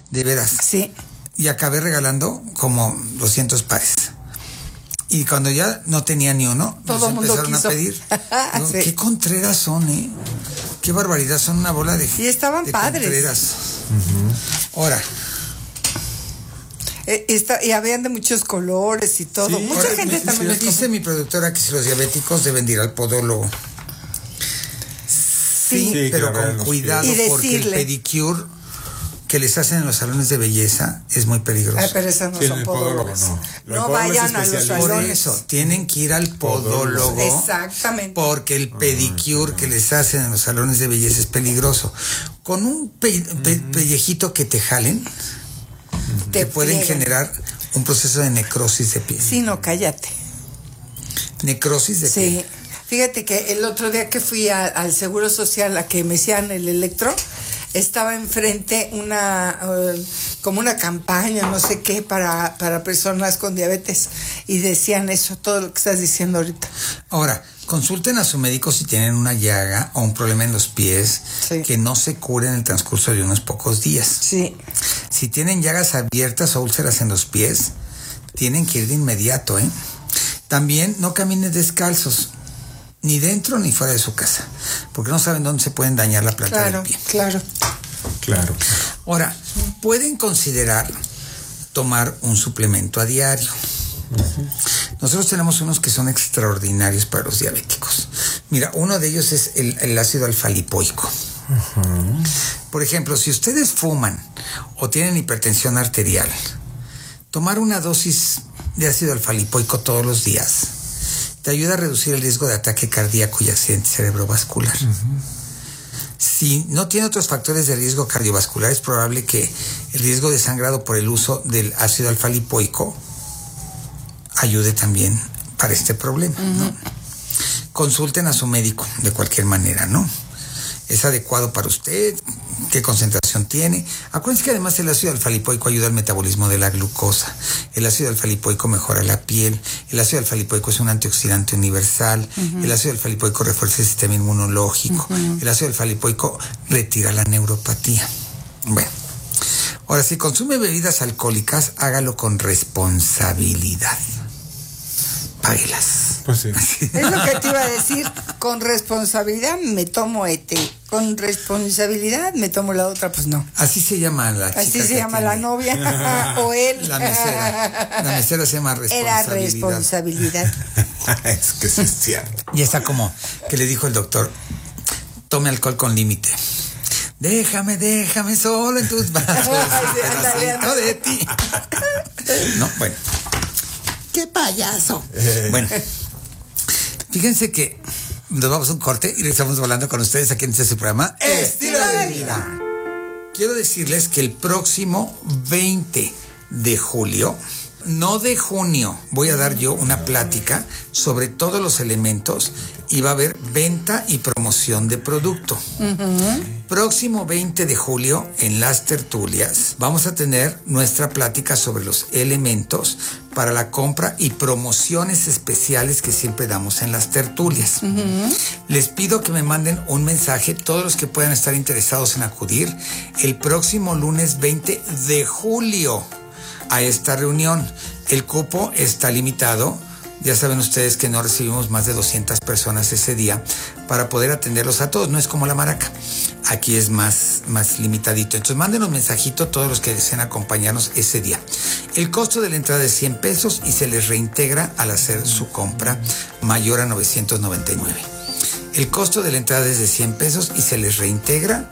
de veras. Sí. Y acabé regalando como 200 pares. Y cuando ya no tenía ni uno, todo el mundo empezaron quiso a pedir. Digo, sí. Qué contreras son, ¿eh? Qué barbaridad, son una bola de... Y estaban de padres. Contreras. Ahora... y habían de muchos colores y todo. Sí, Mucha gente también me los dice mi productora que si los diabéticos deben de ir al podólogo. Sí, pero con cuidado, porque el pedicure que les hacen en los salones de belleza es muy peligroso. Ay, pero esos no son podólogos. No vayan a los salones. Por eso, tienen que ir al podólogo. Exactamente. Porque el pedicure que les hacen en los salones de belleza es peligroso. Con un pellejito que te jalen, te pueden generar un proceso de necrosis de piel. Sí, no, cállate. Necrosis de piel. Sí. Fíjate que el otro día que fui al Seguro Social a que me hicieran el electro, estaba enfrente como una campaña, no sé qué, para personas con diabetes, y decían eso, todo lo que estás diciendo ahorita. Ahora, consulten a su médico si tienen una llaga o un problema en los pies que no se cure en el transcurso de unos pocos días. Sí. Si tienen llagas abiertas o úlceras en los pies, tienen que ir de inmediato, ¿eh? También no caminen descalzos, ni dentro ni fuera de su casa, porque no saben dónde se pueden dañar la planta del pie. Claro. Ahora, pueden considerar tomar un suplemento a diario. Nosotros tenemos unos que son extraordinarios para los diabéticos. Mira, uno de ellos es el ácido alfa-lipoico. Por ejemplo, si ustedes fuman o tienen hipertensión arterial, tomar una dosis de ácido alfa-lipoico todos los días te ayuda a reducir el riesgo de ataque cardíaco y accidente cerebrovascular. Si no tiene otros factores de riesgo cardiovascular, es probable que el riesgo de sangrado por el uso del ácido alfa-lipoico ayude también para este problema, ¿no? Consulten a su médico de cualquier manera, ¿no? ¿Es adecuado para usted? ¿Qué concentración tiene? Acuérdense que además el ácido alfa-lipoico ayuda al metabolismo de la glucosa. El ácido alfa-lipoico mejora la piel. El ácido alfa-lipoico es un antioxidante universal. El ácido alfa-lipoico refuerza el sistema inmunológico. El ácido alfa-lipoico retira la neuropatía. Bueno, ahora, si consume bebidas alcohólicas, hágalo con responsabilidad. Páguelas. Pues sí. Es lo que te iba a decir. Con responsabilidad me tomo con responsabilidad me tomo la otra, pues no. Así se llama la chica. Así se llama la novia o él. La mesera. La mesera se llama responsabilidad. Era responsabilidad. Es que sí es cierto. Y está como que le dijo el doctor: tome alcohol con límite. Déjame solo en tus brazos. Pedacito de ti. No, bueno. ¡Qué payaso! Bueno, fíjense que nos vamos a un corte y estamos hablando con ustedes aquí en este programa Estilo de Vida. Quiero decirles que el próximo 20 de julio, no de junio, voy a dar yo una plática sobre todos los elementos y va a haber venta y promoción de producto. Próximo 20 de julio, en las tertulias, vamos a tener nuestra plática sobre los elementos para la compra y promociones especiales que siempre damos en las tertulias. Les pido que me manden un mensaje, todos los que puedan estar interesados en acudir, el próximo lunes 20 de julio a esta reunión. El cupo está limitado. Ya saben ustedes que no recibimos más de 200 personas ese día para poder atenderlos a todos. No es como la Maraca. Aquí es más limitadito. Entonces mándenos mensajito todos los que deseen acompañarnos ese día. El costo de la entrada es 100 pesos y se les reintegra al hacer su compra mayor a 999. El costo de la entrada es de 100 pesos y se les reintegra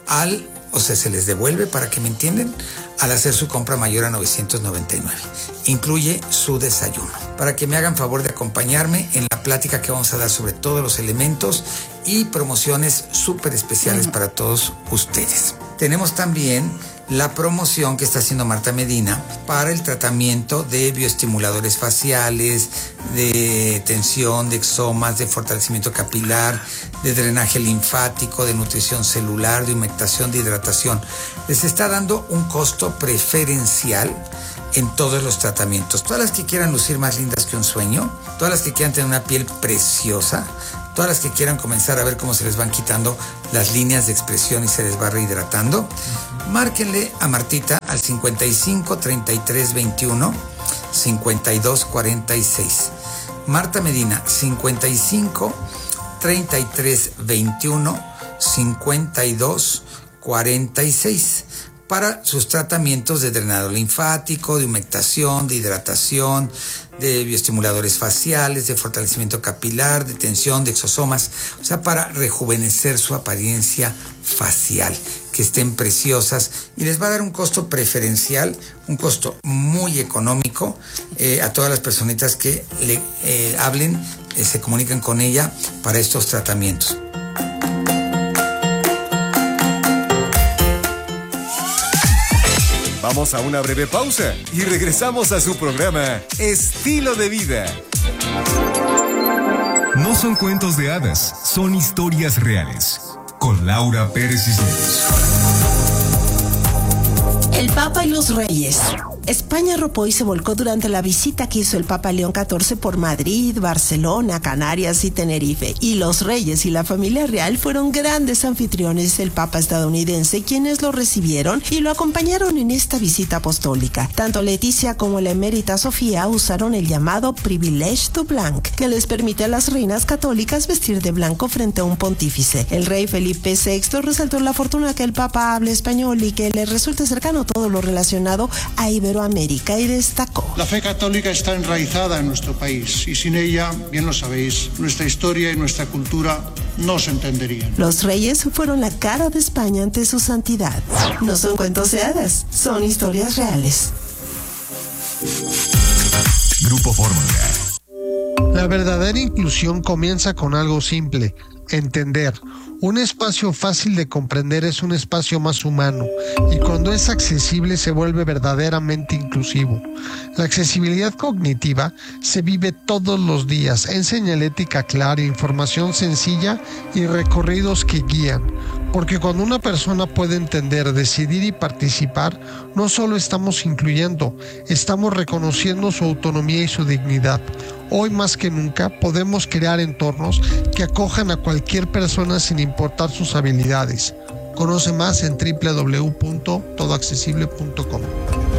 se les devuelve, para que me entiendan, al hacer su compra mayor a 999. Incluye su desayuno. Para que me hagan favor de acompañarme en la plática que vamos a dar sobre todos los elementos y promociones súper especiales para todos ustedes. Tenemos también la promoción que está haciendo Marta Medina para el tratamiento de bioestimuladores faciales, de tensión, de exomas, de fortalecimiento capilar, de drenaje linfático, de nutrición celular, de humectación, de hidratación. Les está dando un costo preferencial en todos los tratamientos. Todas las que quieran lucir más lindas que un sueño, todas las que quieran tener una piel preciosa, todas las que quieran comenzar a ver cómo se les van quitando las líneas de expresión y se les va rehidratando, Márquenle a Martita al 55 33 21 52 46. Marta Medina, 55 33 21 52 46, para sus tratamientos de drenado linfático, de humectación, de hidratación, de bioestimuladores faciales, de fortalecimiento capilar, de tensión, de exosomas, o sea, para rejuvenecer su apariencia facial, que estén preciosas, y les va a dar un costo preferencial, un costo muy económico a todas las personitas que le hablen, se comunican con ella para estos tratamientos. Vamos a una breve pausa y regresamos a su programa Estilo de Vida. No son cuentos de hadas, son historias reales. Con Laura Pérez Cisneros. El Papa y los Reyes. España arropó y se volcó durante la visita que hizo el Papa León XIV por Madrid, Barcelona, Canarias y Tenerife. Y los reyes y la familia real fueron grandes anfitriones del Papa estadounidense, quienes lo recibieron y lo acompañaron en esta visita apostólica. Tanto Leticia como la emérita Sofía usaron el llamado Privilege du Blanc, que les permite a las reinas católicas vestir de blanco frente a un pontífice. El rey Felipe VI resaltó la fortuna que el Papa hable español y que le resulte cercano todo lo relacionado a Iberoamérica, y destacó: la fe católica está enraizada en nuestro país y sin ella, bien lo sabéis, nuestra historia y nuestra cultura no se entenderían. Los reyes fueron la cara de España ante su santidad. No son cuentos de hadas, son historias reales. Grupo Fórmula. La verdadera inclusión comienza con algo simple: entender. Un espacio fácil de comprender es un espacio más humano, y cuando es accesible se vuelve verdaderamente inclusivo. La accesibilidad cognitiva se vive todos los días en señalética clara, información sencilla y recorridos que guían. Porque cuando una persona puede entender, decidir y participar, no solo estamos incluyendo, estamos reconociendo su autonomía y su dignidad. Hoy más que nunca podemos crear entornos que acojan a cualquier persona sin importar sus habilidades. Conoce más en www.todoaccesible.com.